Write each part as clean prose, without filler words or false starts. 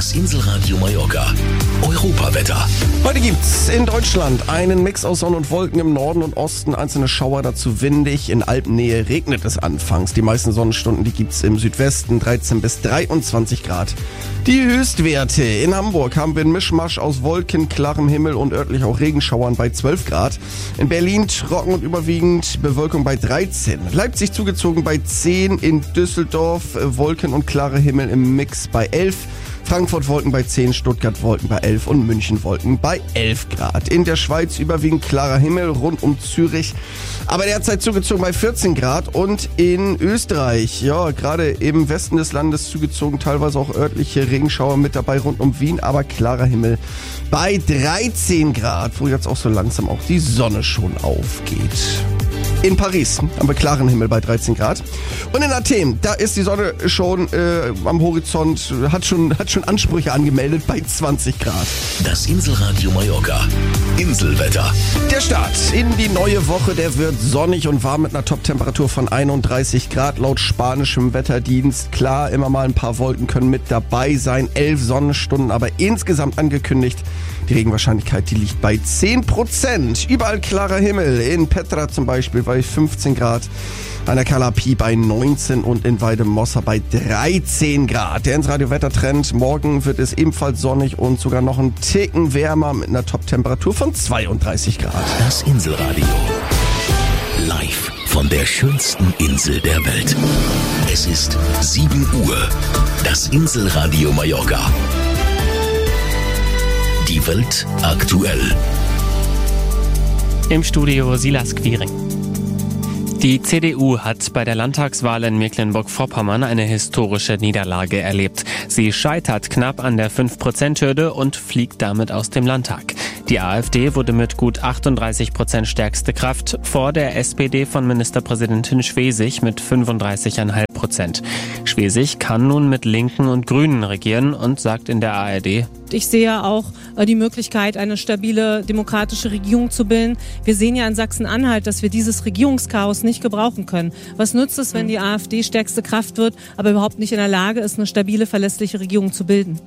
Das Inselradio Mallorca. Europawetter. Heute gibt's in Deutschland einen Mix aus Sonne und Wolken im Norden und Osten, einzelne Schauer, dazu windig. In Alpennähe regnet es anfangs. Die meisten Sonnenstunden, die gibt's im Südwesten, 13 bis 23 Grad. Die Höchstwerte in Hamburg haben wir einen Mischmasch aus Wolken, klarem Himmel und örtlich auch Regenschauern bei 12 Grad. In Berlin trocken und überwiegend Bewölkung bei 13. Leipzig zugezogen bei 10. In Düsseldorf Wolken und klare Himmel im Mix bei 11. Frankfurt Wolken bei 10, Stuttgart Wolken bei 11 und München Wolken bei 11 Grad. In der Schweiz überwiegend klarer Himmel rund um Zürich, aber derzeit zugezogen bei 14 Grad. Und in Österreich, ja, gerade im Westen des Landes zugezogen, teilweise auch örtliche Regenschauer mit dabei rund um Wien, aber klarer Himmel bei 13 Grad, wo jetzt auch so langsam auch die Sonne schon aufgeht. In Paris haben wir klaren Himmel bei 13 Grad. Und in Athen, da ist die Sonne schon am Horizont, hat schon Ansprüche angemeldet bei 20 Grad. Das Inselradio Mallorca. Inselwetter. Der Start in die neue Woche, der wird sonnig und warm mit einer Top-Temperatur von 31 Grad laut spanischem Wetterdienst. Klar, immer mal ein paar Wolken können mit dabei sein, 11 Sonnenstunden, aber insgesamt angekündigt, die Regenwahrscheinlichkeit, die liegt bei 10%. Überall klarer Himmel, in Petra zum Beispiel bei 15 Grad, an der Kalapi bei 19 und in Weidemossa bei 13 Grad. Der Ins-Radio-Wettertrend, morgen wird es ebenfalls sonnig und sogar noch ein Ticken wärmer mit einer Top-Temperatur von 32 Grad. Das Inselradio. Live von der schönsten Insel der Welt. Es ist 7 Uhr. Das Inselradio Mallorca. Die Welt aktuell. Im Studio Silas Quiring. Die CDU hat bei der Landtagswahl in Mecklenburg-Vorpommern eine historische Niederlage erlebt. Sie scheitert knapp an der 5%-Hürde und fliegt damit aus dem Landtag. Die AfD wurde mit gut 38% stärkste Kraft vor der SPD von Ministerpräsidentin Schwesig mit 35,5%. Schwesig kann nun mit Linken und Grünen regieren und sagt in der ARD: Ich sehe auch die Möglichkeit, eine stabile demokratische Regierung zu bilden. Wir sehen ja in Sachsen-Anhalt, dass wir dieses Regierungschaos nicht gebrauchen können. Was nützt es, wenn die AfD stärkste Kraft wird, aber überhaupt nicht in der Lage ist, eine stabile, verlässliche Regierung zu bilden?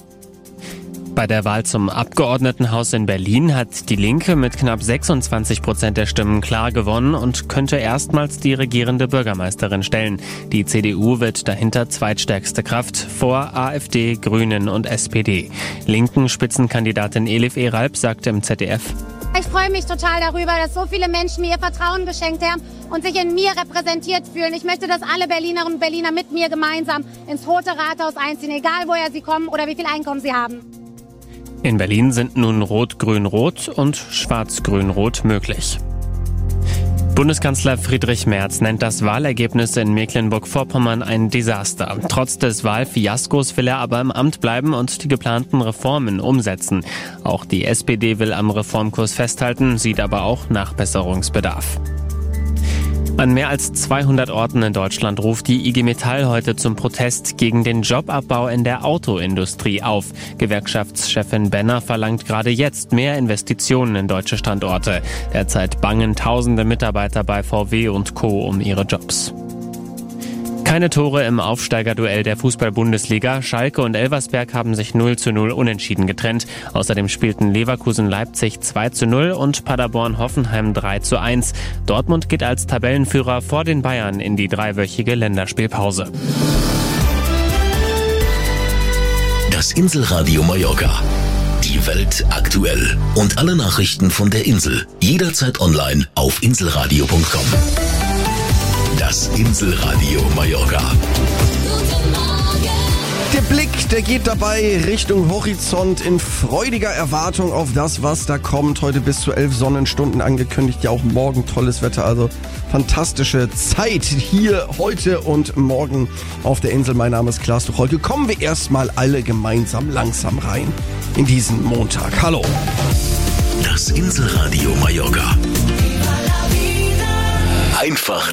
Bei der Wahl zum Abgeordnetenhaus in Berlin hat die Linke mit knapp 26% der Stimmen klar gewonnen und könnte erstmals die regierende Bürgermeisterin stellen. Die CDU wird dahinter zweitstärkste Kraft vor AfD, Grünen und SPD. Linken Spitzenkandidatin Elif Eralp sagte im ZDF: Ich freue mich total darüber, dass so viele Menschen mir ihr Vertrauen geschenkt haben und sich in mir repräsentiert fühlen. Ich möchte, dass alle Berlinerinnen und Berliner mit mir gemeinsam ins Rote Rathaus einziehen, egal woher sie kommen oder wie viel Einkommen sie haben. In Berlin sind nun Rot-Grün-Rot und Schwarz-Grün-Rot möglich. Bundeskanzler Friedrich Merz nennt das Wahlergebnis in Mecklenburg-Vorpommern ein Desaster. Trotz des Wahlfiaskos will er aber im Amt bleiben und die geplanten Reformen umsetzen. Auch die SPD will am Reformkurs festhalten, sieht aber auch Nachbesserungsbedarf. An mehr als 200 Orten in Deutschland ruft die IG Metall heute zum Protest gegen den Jobabbau in der Autoindustrie auf. Gewerkschaftschefin Benner verlangt gerade jetzt mehr Investitionen in deutsche Standorte. Derzeit bangen tausende Mitarbeiter bei VW und Co. um ihre Jobs. Keine Tore im Aufsteigerduell der Fußball-Bundesliga. Schalke und Elversberg haben sich 0:0 unentschieden getrennt. Außerdem spielten Leverkusen-Leipzig 2:0 und Paderborn-Hoffenheim 3:1. Dortmund geht als Tabellenführer vor den Bayern in die 3-wöchige Länderspielpause. Das Inselradio Mallorca. Die Welt aktuell. Und alle Nachrichten von der Insel. Jederzeit online auf inselradio.com. Das Inselradio Mallorca. Der Blick, der geht dabei Richtung Horizont in freudiger Erwartung auf das, was da kommt. Heute bis zu 11 Sonnenstunden angekündigt. Ja, auch morgen tolles Wetter, also fantastische Zeit hier heute und morgen auf der Insel. Mein Name ist Klaas Tucholke. Kommen wir erstmal alle gemeinsam langsam rein in diesen Montag. Hallo. Das Inselradio Mallorca. Einfach